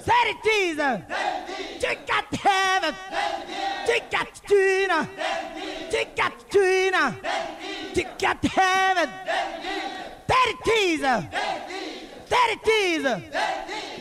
Said it, Jesus. You got to have it. You got to do it. You got to do it. You got to have it. Said it, Jesus. Said it, Jesus.